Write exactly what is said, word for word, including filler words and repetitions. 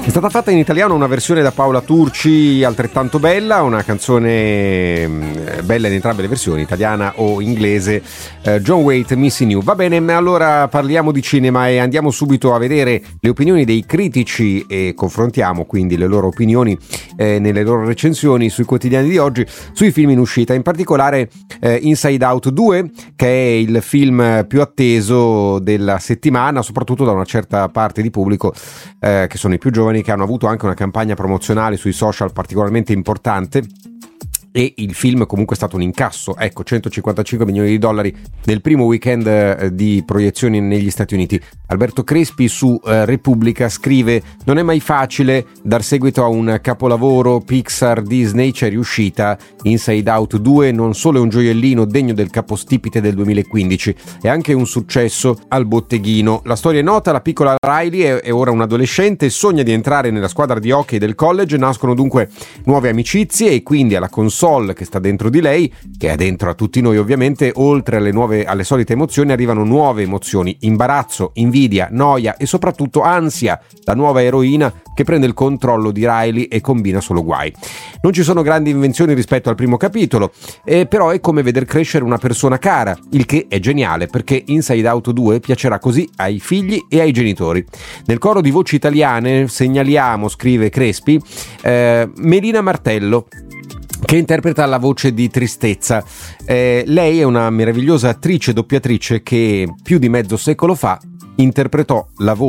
È stata fatta in italiano una versione da Paola Turci altrettanto bella, una canzone bella in entrambe le versioni, italiana o inglese, eh, John Waite, Missing You. Va bene, allora parliamo di cinema e andiamo subito a vedere le opinioni dei critici e confrontiamo quindi le loro opinioni eh, nelle loro recensioni sui quotidiani di oggi sui film in uscita, in particolare eh, Inside Out due, che è il film più atteso della settimana, soprattutto da una certa parte di pubblico eh, che sono i più giovani, che hanno avuto anche una campagna promozionale sui social particolarmente importante. E il film comunque è stato un incasso, ecco, centocinquantacinque milioni di dollari nel primo weekend eh, di proiezioni negli Stati Uniti. Alberto Crespi su eh, Repubblica scrive: non è mai facile dar seguito a un capolavoro Pixar Disney, c'è riuscita. Inside Out due non solo è un gioiellino degno del capostipite del duemilaquindici, è anche un successo al botteghino. La storia è nota, la piccola Riley è, è ora un adolescente e sogna di entrare nella squadra di hockey del college, nascono dunque nuove amicizie e quindi alla console che sta dentro di lei, che è dentro a tutti noi ovviamente, oltre alle nuove alle solite emozioni arrivano nuove emozioni: imbarazzo, invidia, noia e soprattutto ansia, la nuova eroina che prende il controllo di Riley e combina solo guai. Non ci sono grandi invenzioni rispetto al primo capitolo, eh, però è come veder crescere una persona cara, il che è geniale perché Inside Out due piacerà così ai figli e ai genitori. Nel coro di voci italiane segnaliamo, scrive Crespi, eh, Melina Martello, che interpreta la voce di Tristezza. Eh, lei è una meravigliosa attrice doppiatrice che più di mezzo secolo fa interpretò la voce